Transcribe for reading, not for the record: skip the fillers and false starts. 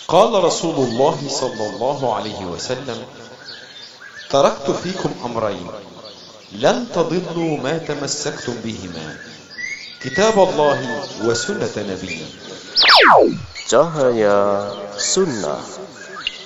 قال رسول الله صلى الله عليه وسلم: تركت فيكم أمرين لن تضلوا ما تمسكتم بهما، كتاب الله وسنة نبيه. Cahaya Sunnah.